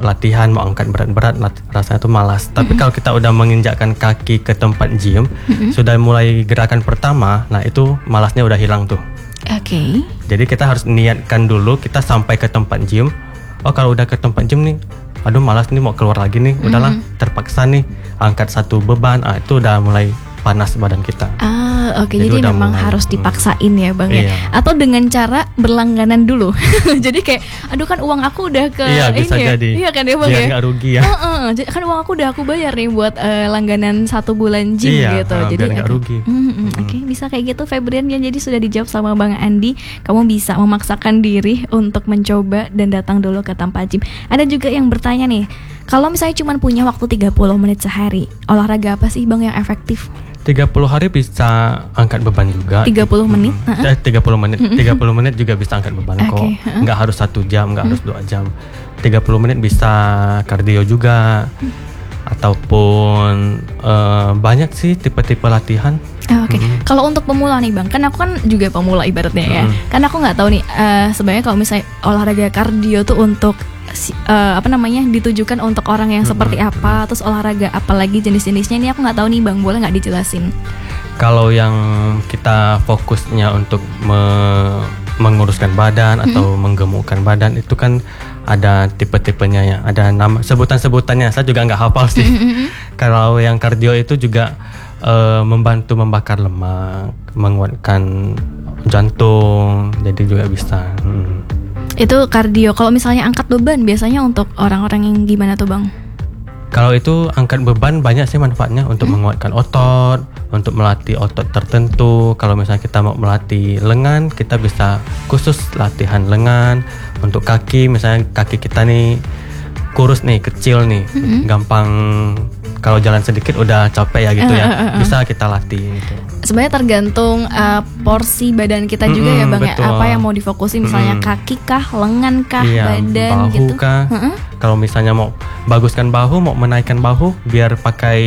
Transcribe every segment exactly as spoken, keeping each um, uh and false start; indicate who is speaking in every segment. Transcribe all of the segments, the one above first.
Speaker 1: latihan mau angkat berat-berat rasanya tuh malas. Tapi mm-hmm. kalau kita udah menginjakkan kaki ke tempat gym, mm-hmm. sudah mulai gerakan pertama, nah itu malasnya udah hilang tuh.
Speaker 2: Oke. Okay.
Speaker 1: Jadi kita harus niatkan dulu kita sampai ke tempat gym. Oh kalau udah ke tempat gym nih, aduh malas nih mau keluar lagi nih, udahlah mm-hmm. terpaksa nih angkat satu beban, ah itu udah mulai panas badan kita.
Speaker 2: Ah, oke. Okay. Jadi, jadi memang mulai, harus dipaksain ya, Bang
Speaker 1: iya.
Speaker 2: ya. Atau dengan cara berlangganan dulu. Jadi kayak, aduh kan uang aku udah ke
Speaker 1: iya,
Speaker 2: ini
Speaker 1: bisa
Speaker 2: ya.
Speaker 1: jadi.
Speaker 2: Iya kan ya, Bang
Speaker 1: biar
Speaker 2: ya.
Speaker 1: Biar nggak rugi ya.
Speaker 2: Uh-uh. Kan uang aku udah aku bayar nih buat uh, langganan satu bulan gym
Speaker 1: iya,
Speaker 2: gitu.
Speaker 1: Uh,
Speaker 2: jadi
Speaker 1: biar nggak rugi.
Speaker 2: Mm-hmm. Mm. Oke, okay, bisa kayak gitu Febrian ya. Jadi sudah dijawab sama Bang Andi. Kamu bisa memaksakan diri untuk mencoba dan datang dulu ke tempat gym. Ada juga yang bertanya nih, kalau misalnya cuma punya waktu tiga puluh menit sehari, olahraga apa sih Bang yang efektif?
Speaker 1: tiga puluh hari bisa angkat beban juga.
Speaker 2: tiga puluh menit?
Speaker 1: Hmm. Uh-huh. tiga puluh menit. tiga puluh menit juga bisa angkat beban okay. kok. Uh-huh. Nggak harus satu jam, nggak uh-huh. harus dua jam. tiga puluh menit bisa kardio juga. Uh-huh. Ataupun uh, banyak sih tipe-tipe latihan.
Speaker 2: Oh, Oke, okay. hmm. Kalau untuk pemula nih Bang, kan aku kan juga pemula ibaratnya ya. Hmm. Kan aku nggak tahu nih, uh, sebenarnya kalau misalnya olahraga kardio tuh untuk Uh, apa namanya ditujukan untuk orang yang seperti mm-hmm. apa, terus olahraga apalagi jenis-jenisnya ini aku nggak tahu nih Bang, boleh nggak dijelasin?
Speaker 1: Kalau yang kita fokusnya untuk me- menguruskan badan mm-hmm. atau menggemukkan badan itu kan ada tipe-tipenya ya, ada nama sebutan-sebutannya saya juga nggak hafal sih. Mm-hmm. Kalau yang kardio itu juga uh, membantu membakar lemak, menguatkan jantung, jadi juga bisa. Hmm.
Speaker 2: Itu kardio. Kalau misalnya angkat beban biasanya untuk orang-orang yang gimana tuh Bang?
Speaker 1: Kalau itu angkat beban banyak sih manfaatnya untuk hmm? menguatkan otot, untuk melatih otot tertentu. Kalau misalnya kita mau melatih lengan, kita bisa khusus latihan lengan. Untuk kaki, misalnya kaki kita nih kurus nih, kecil nih, hmm? gampang kalau jalan sedikit udah capek ya gitu ya, uh, uh, uh. bisa kita latih gitu.
Speaker 2: Sebenarnya tergantung uh, porsi badan kita juga mm-hmm, ya Bang betul. Ya, apa yang mau difokusin, misalnya mm-hmm. kaki kah, lengan kah, iya, badan
Speaker 1: bahu
Speaker 2: gitu.
Speaker 1: Kah. Uh-huh. Kalau misalnya mau baguskan bahu, mau menaikkan bahu biar pakai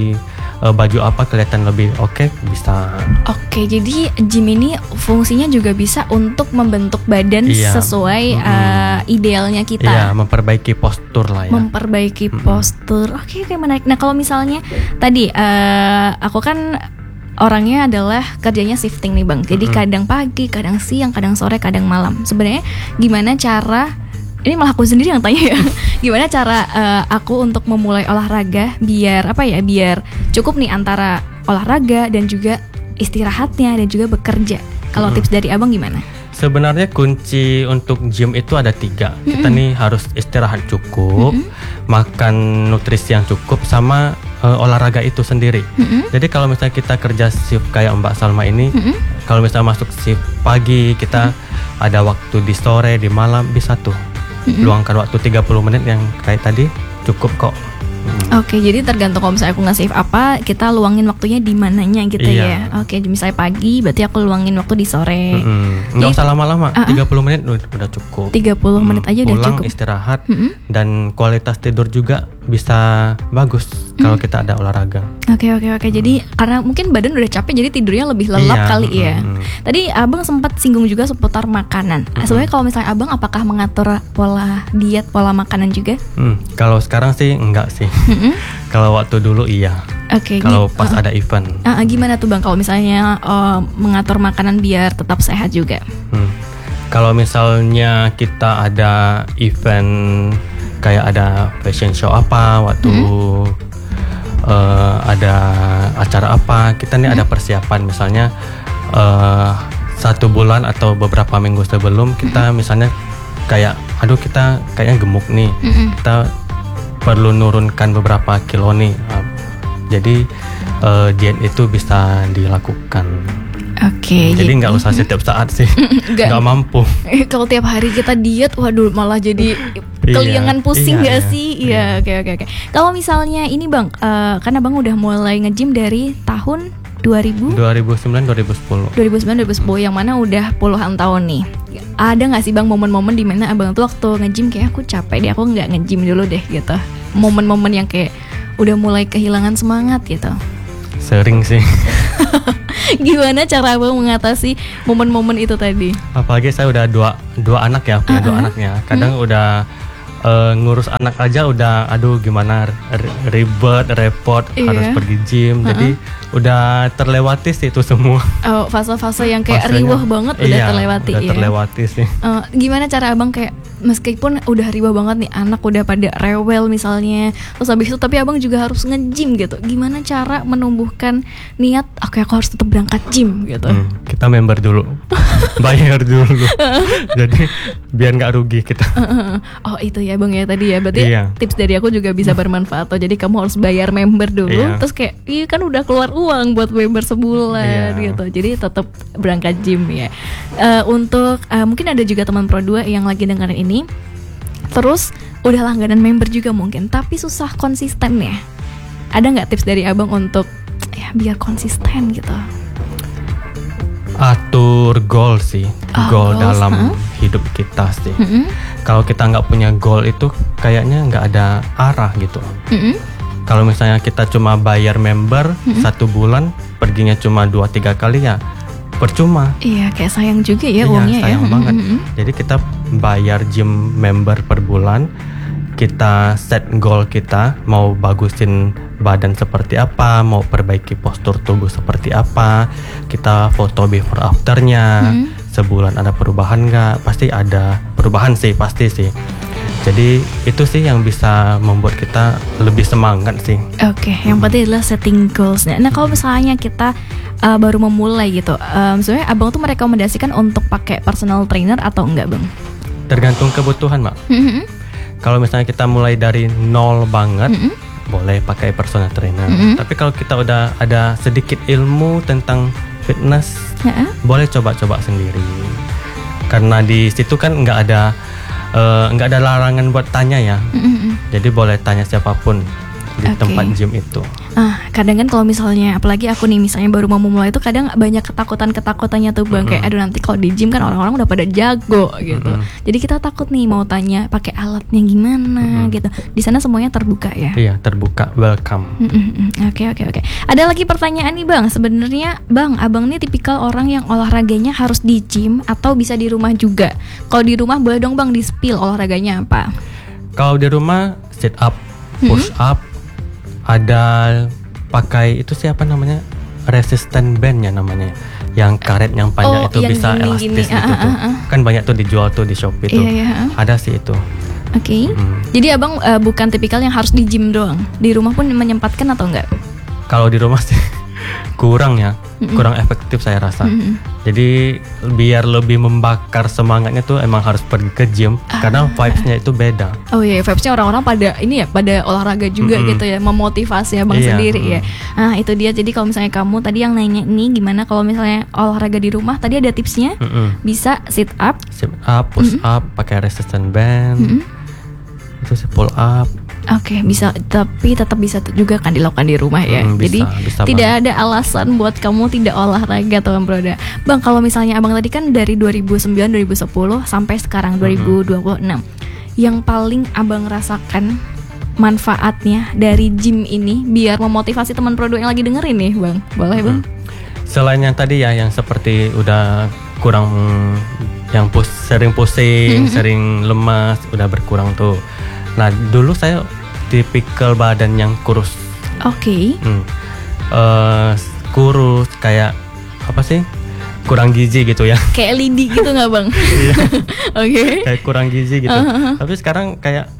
Speaker 1: uh, baju apa kelihatan lebih oke, okay, bisa.
Speaker 2: Oke, okay, jadi gym ini fungsinya juga bisa untuk membentuk badan iya. sesuai mm-hmm. uh, idealnya kita.
Speaker 1: Iya, memperbaiki postur lah ya.
Speaker 2: Memperbaiki mm-hmm. postur. Oke, okay, oke okay, menarik. Nah, kalau misalnya tadi uh, aku kan orangnya adalah kerjanya shifting nih Bang. Jadi mm-hmm. kadang pagi, kadang siang, kadang sore, kadang malam. Sebenarnya gimana cara, ini malah aku sendiri yang tanya ya. Gimana cara uh, aku untuk memulai olahraga biar apa ya, biar cukup nih antara olahraga dan juga istirahatnya dan juga bekerja. Kalau mm-hmm. tips dari Abang gimana?
Speaker 1: Sebenarnya kunci untuk gym itu ada tiga. Mm-hmm. Kita nih harus istirahat cukup, mm-hmm. makan nutrisi yang cukup, sama uh, olahraga itu sendiri. Mm-hmm. Jadi kalau misalnya kita kerja shift kayak Mbak Salma ini, mm-hmm. kalau misalnya masuk shift pagi, kita mm-hmm. ada waktu di sore, di malam, bisa tuh mm-hmm. luangkan waktu tiga puluh menit yang kayak tadi, cukup kok. Hmm.
Speaker 2: Oke, jadi tergantung kalau misalnya aku nge-save apa, kita luangin waktunya di mananya gitu
Speaker 1: iya.
Speaker 2: ya. Oke, misalnya pagi, berarti aku luangin waktu di sore.
Speaker 1: Mm-hmm. Nggak usah lama-lama, uh-uh. tiga puluh menit udah cukup.
Speaker 2: tiga puluh menit aja
Speaker 1: hmm,
Speaker 2: udah
Speaker 1: pulang,
Speaker 2: cukup.
Speaker 1: Istirahat,
Speaker 2: mm-hmm.
Speaker 1: dan kualitas tidur juga bisa bagus mm-hmm. kalau kita ada olahraga.
Speaker 2: Oke, oke, oke. Mm-hmm. Jadi karena mungkin badan udah capek, jadi tidurnya lebih lelap
Speaker 1: iya.
Speaker 2: kali ya.
Speaker 1: Mm-hmm.
Speaker 2: Tadi Abang sempat singgung juga seputar makanan. Mm-hmm. Sebenarnya kalau misalnya Abang apakah mengatur pola diet, pola makanan juga?
Speaker 1: Hmm, kalau sekarang sih enggak sih. Mm-hmm. Kalau waktu dulu iya.
Speaker 2: Oke. Okay,
Speaker 1: kalau
Speaker 2: gitu.
Speaker 1: pas uh, ada event.
Speaker 2: Uh, gimana tuh Bang? Kalau misalnya uh, mengatur makanan biar tetap sehat juga?
Speaker 1: Hmm. Kalau misalnya kita ada event kayak ada fashion show apa, waktu hmm. uh, ada acara apa, kita nih hmm. ada persiapan. Misalnya uh, satu bulan atau beberapa minggu sebelum kita hmm. misalnya kayak, aduh kita kayaknya gemuk nih, hmm. kita perlu nurunkan beberapa kilo nih. Jadi uh, diet itu bisa dilakukan.
Speaker 2: Oke. Okay,
Speaker 1: jadi nggak usah setiap saat sih, nggak mampu.
Speaker 2: Kalau tiap hari kita diet, waduh malah jadi keliangan pusing nggak
Speaker 1: iya,
Speaker 2: sih? Iya, oke oke oke. Kalau misalnya ini Bang, uh, karena Bang udah mulai nge-gym dari tahun dua ribu
Speaker 1: dua ribu sembilan dua ribu sepuluh
Speaker 2: dua ribu sembilan dua ribu sepuluh yang mana udah puluhan tahun nih. Ada nggak sih Bang momen-momen dimana Abang tuh waktu nge-gym kayak aku capek deh, aku nggak nge-gym dulu deh gitu. Momen-momen yang kayak udah mulai kehilangan semangat gitu.
Speaker 1: Sering sih.
Speaker 2: Gimana cara Abang mengatasi momen-momen itu tadi?
Speaker 1: Apalagi saya udah dua dua anak ya, punya uh-huh. dua anaknya. Kadang hmm. udah uh, ngurus anak aja udah aduh gimana r- ribet, repot,
Speaker 2: Iya.
Speaker 1: harus pergi gym.
Speaker 2: Uh-uh.
Speaker 1: Jadi udah terlewati sih itu semua.
Speaker 2: Oh, fase-fase yang kayak
Speaker 1: Fasenya-
Speaker 2: riwah banget udah
Speaker 1: iya,
Speaker 2: terlewati
Speaker 1: udah
Speaker 2: ya.
Speaker 1: terlewati sih.
Speaker 2: Eh, gimana cara abang kayak meskipun udah riwah banget nih anak udah pada rewel misalnya, terus habis itu tapi abang juga harus nge-gym gitu. Gimana cara menumbuhkan niat oke aku harus tetap berangkat gym gitu.
Speaker 1: Hmm, kita member dulu, bayar dulu. Jadi biar nggak rugi kita.
Speaker 2: Oh itu ya bang ya tadi ya. Berarti
Speaker 1: Iya.
Speaker 2: tips dari aku juga bisa bermanfaat. Oh, jadi kamu harus bayar member dulu.
Speaker 1: Iya.
Speaker 2: Terus kayak iya kan udah keluar uang buat member sebulan
Speaker 1: Iya.
Speaker 2: gitu. Jadi tetap berangkat gym ya. Eh, untuk eh, mungkin ada juga teman Pro dua yang lagi dengerin ini. Terus udah langganan member juga mungkin, tapi susah konsisten ya. Ada nggak tips dari abang untuk ya biar konsisten gitu?
Speaker 1: Atur goal sih,
Speaker 2: Oh,
Speaker 1: goal
Speaker 2: goals,
Speaker 1: dalam
Speaker 2: huh?
Speaker 1: hidup kita sih.
Speaker 2: Mm-mm.
Speaker 1: Kalau kita nggak punya goal itu kayaknya nggak ada arah gitu.
Speaker 2: Mm-mm.
Speaker 1: Kalau misalnya kita cuma bayar member satu bulan, perginya cuma dua tiga kali ya percuma.
Speaker 2: Iya kayak sayang juga ya
Speaker 1: Iya,
Speaker 2: uangnya
Speaker 1: sayang
Speaker 2: ya.
Speaker 1: banget.
Speaker 2: Mm-mm.
Speaker 1: Jadi kita bayar gym member per bulan, kita set goal kita mau bagusin badan seperti apa, mau perbaiki postur tubuh seperti apa, kita foto before afternya,
Speaker 2: Hmm.
Speaker 1: sebulan ada perubahan nggak? Pasti ada perubahan sih, pasti sih. Jadi itu sih yang bisa membuat kita lebih semangat sih.
Speaker 2: Oke, yang penting adalah setting goalsnya. Nah kalau misalnya kita uh, baru memulai gitu, um, sebenarnya abang tuh merekomendasikan untuk pakai personal trainer atau enggak bang?
Speaker 1: Tergantung kebutuhan, Mak.
Speaker 2: Mm-mm.
Speaker 1: Kalau misalnya kita mulai dari nol banget,
Speaker 2: Mm-mm.
Speaker 1: boleh pakai personal trainer.
Speaker 2: Mm-mm.
Speaker 1: Tapi kalau kita udah ada sedikit ilmu tentang fitness,
Speaker 2: Ya.
Speaker 1: boleh coba-coba sendiri. Karena di situ kan nggak ada eh, nggak ada larangan buat tanya ya.
Speaker 2: Mm-mm.
Speaker 1: Jadi boleh tanya siapapun di
Speaker 2: Oke.
Speaker 1: tempat gym itu.
Speaker 2: Ah, kadang kan kalau misalnya apalagi aku nih misalnya baru mau memulai itu kadang banyak ketakutan-ketakutannya tuh bang. Kayak aduh nanti kalau di gym kan orang-orang udah pada jago gitu.
Speaker 1: Mm-mm.
Speaker 2: Jadi kita takut nih mau tanya pakai alatnya gimana
Speaker 1: Mm-mm.
Speaker 2: gitu. Di sana semuanya terbuka ya.
Speaker 1: Iya, terbuka, welcome.
Speaker 2: Mm-mm. Oke oke oke. Ada lagi pertanyaan nih bang. Sebenarnya bang, abang nih tipikal orang yang olahraganya harus di gym atau bisa di rumah juga. Kalau di rumah boleh dong bang di spill olahraganya apa?
Speaker 1: Kalau di rumah sit up, push up, ada pakai itu siapa namanya, resistant band ya namanya, yang karet yang panjang
Speaker 2: Oh,
Speaker 1: itu
Speaker 2: yang
Speaker 1: bisa
Speaker 2: gini-gini.
Speaker 1: elastis
Speaker 2: Ah,
Speaker 1: gitu
Speaker 2: ah,
Speaker 1: tuh.
Speaker 2: ah, ah.
Speaker 1: Kan banyak tuh dijual tuh di Shopee tuh.
Speaker 2: Iya iya. ah.
Speaker 1: Ada sih itu.
Speaker 2: Oke.
Speaker 1: Hmm.
Speaker 2: Jadi abang eh, bukan tipikal yang harus di gym doang. Di rumah pun menyempatkan atau enggak?
Speaker 1: Kalau di rumah sih kurang ya, kurang efektif saya rasa.
Speaker 2: Mm-mm.
Speaker 1: Jadi biar lebih membakar semangatnya tuh emang harus pergi ke gym, karena vibes-nya itu beda.
Speaker 2: Oh iya, vibes-nya orang-orang pada ini ya, pada olahraga juga
Speaker 1: Mm-mm.
Speaker 2: gitu ya, memotivasi abang
Speaker 1: Iya,
Speaker 2: sendiri ya.
Speaker 1: mm.
Speaker 2: Nah itu dia. Jadi kalau misalnya kamu tadi yang nanya nih gimana kalau misalnya olahraga di rumah, tadi ada tipsnya.
Speaker 1: Mm-mm.
Speaker 2: Bisa sit up.
Speaker 1: Sit up, push up, pakai resistant band,
Speaker 2: Mm-mm.
Speaker 1: itu sih pull up.
Speaker 2: Oke, bisa, tapi tetap bisa t- juga kan dilakukan di rumah ya.
Speaker 1: Mm, bisa,
Speaker 2: Jadi
Speaker 1: bisa
Speaker 2: tidak ada alasan buat kamu tidak olahraga teman Broda. Bang, kalau misalnya abang tadi kan dari dua ribu sembilan dua ribu sepuluh sampai sekarang dua ribu dua puluh enam. Yang paling abang rasakan manfaatnya dari gym ini biar memotivasi teman Broda yang lagi dengerin nih, Bang. Boleh, Bang?
Speaker 1: Selain yang tadi ya, yang seperti udah kurang, yang pus, sering pusing,
Speaker 2: Mhm.
Speaker 1: sering lemas, udah berkurang tuh. Nah dulu saya tipikal badan yang kurus,
Speaker 2: Oke.
Speaker 1: hmm. Eh, kurus kayak apa sih? Kurang gizi gitu ya.
Speaker 2: Kayak lidi gitu nggak, Bang?
Speaker 1: Iya.
Speaker 2: Oke.
Speaker 1: Kayak kurang gizi gitu.
Speaker 2: Uh-huh.
Speaker 1: Tapi sekarang kayak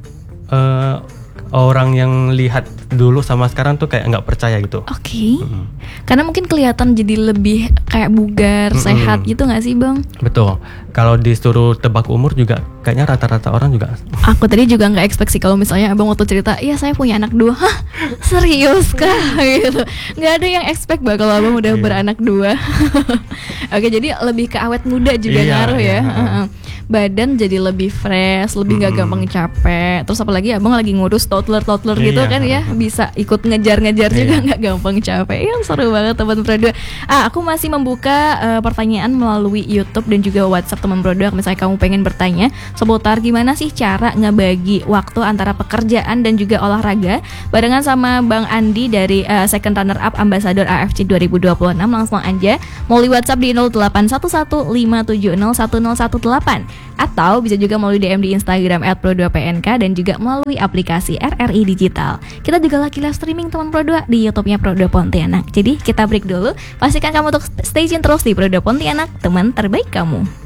Speaker 1: eh, orang yang lihat dulu sama sekarang tuh kayak nggak percaya gitu.
Speaker 2: Oke.
Speaker 1: Mm.
Speaker 2: Karena mungkin kelihatan jadi lebih kayak bugar,
Speaker 1: Mm-mm.
Speaker 2: sehat gitu nggak sih, Bang?
Speaker 1: Betul. Kalau disuruh tebak umur juga kayaknya rata-rata orang juga.
Speaker 2: Aku tadi juga nggak expect sih kalau misalnya abang waktu cerita, iya saya punya anak dua, hah serius kah gitu. Nggak ada yang expect bah kalau abang udah
Speaker 1: Iya.
Speaker 2: beranak dua. Oke, jadi lebih ke awet muda juga
Speaker 1: Iya,
Speaker 2: ngaruh ya.
Speaker 1: iya.
Speaker 2: Heeh. Badan jadi lebih fresh, lebih nggak
Speaker 1: Mm-mm.
Speaker 2: gampang capek. Terus apalagi abang lagi ngurus toddler-toddler gitu
Speaker 1: Iya.
Speaker 2: kan ya, bisa ikut ngejar-ngejar juga
Speaker 1: Iya.
Speaker 2: nggak gampang capek. Yang seru banget teman Brodua. Ah, aku masih membuka eh, pertanyaan melalui YouTube dan juga WhatsApp teman Brodua. Misalnya kamu pengen bertanya seputar gimana sih cara ngebagi waktu antara pekerjaan dan juga olahraga, barengan sama Bang Andi dari eh, Second Runner Up Ambassador A F C dua ribu dua puluh enam, langsung aja melalui WhatsApp di nol delapan satu satu lima tujuh nol satu nol satu delapan. atau bisa juga melalui D M di Instagram at pro dua P N K dan juga melalui aplikasi R R I Digital. Kita juga lagi live streaming teman Pro dua di YouTube-nya Pro dua Pontianak. Jadi kita break dulu. Pastikan kamu untuk stay tune terus di Pro dua Pontianak, teman terbaik kamu.